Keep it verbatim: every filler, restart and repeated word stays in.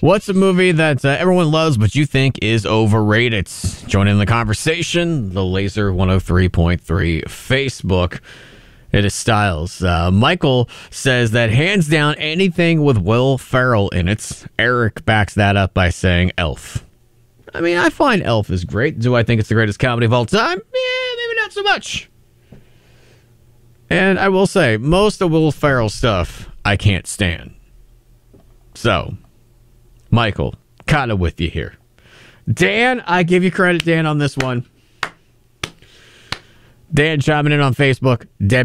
What's a movie that uh, everyone loves but you think is overrated? Join in the conversation. The Laser one oh three point three Facebook. It is Styles. Uh, Michael says that hands down anything with Will Ferrell in it. Eric backs that up by saying Elf. I mean, I find Elf is great. Do I think it's the greatest comedy of all time? Yeah, maybe not so much. And I will say, most of Will Ferrell stuff I can't stand. So, Michael, kind of with you here. Dan, I give you credit, Dan, on this one. Dan chiming in on Facebook. Deb